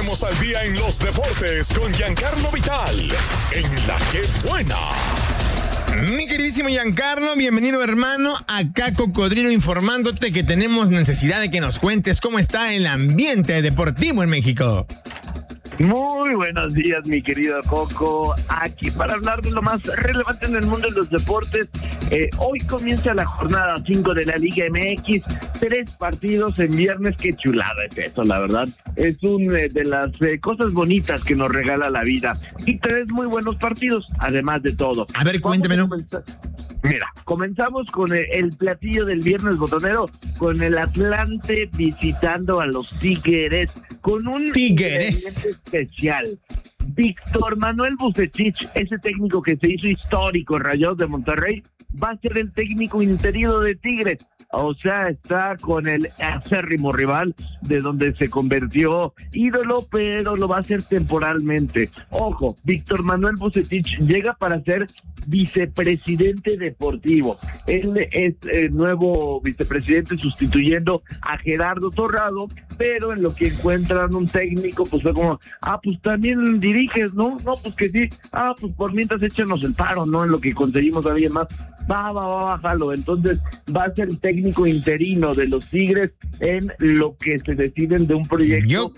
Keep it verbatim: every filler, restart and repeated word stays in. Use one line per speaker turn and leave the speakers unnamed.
ponemos al día en los deportes con Giancarlo Vital, en La Que Buena.
Mi queridísimo Giancarlo, bienvenido hermano, acá Cocodrilo informándote que tenemos necesidad de que nos cuentes cómo está el ambiente deportivo en México.
Muy buenos días, mi querido Coco, aquí para hablar de lo más relevante en el mundo de los deportes. Eh, hoy comienza la jornada cinco de la Liga M X, tres partidos en viernes, qué chulada es eso, la verdad. Es una eh, de las eh, cosas bonitas que nos regala la vida. Y tres muy buenos partidos, además de todo.
A ver, cuéntamelo.
Mira, comenzamos con el, el platillo del viernes botonero, con el Atlante visitando a los Tigres, con un
Tigres
especial. Víctor Manuel Vucetich, ese técnico que se hizo histórico en Rayados de Monterrey, va a ser el técnico interino de Tigres. O sea, está con el acérrimo rival de donde se convirtió ídolo, pero lo va a hacer temporalmente. Ojo, Víctor Manuel Vucetich llega para ser vicepresidente deportivo. Él es el nuevo vicepresidente sustituyendo a Gerardo Torrado, pero en lo que encuentran un técnico, pues fue como, ah, pues también diriges, ¿no? No, pues que sí, ah, pues por mientras échanos el paro, ¿no? En lo que conseguimos a alguien más, va, va, va, bájalo. Entonces va a ser el técnico interino de los Tigres en lo que se deciden de un proyecto.
Yo